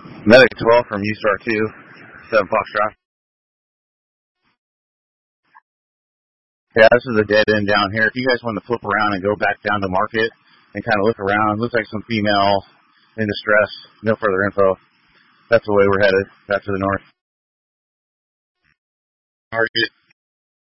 Medic 12 from USTAR 2, 7 Foxtrot. Yeah, this is a dead end down here. If you guys want to flip around and go back down to Market and kind of look around, looks like some female in distress. No further info. That's the way we're headed, back to the north. Market.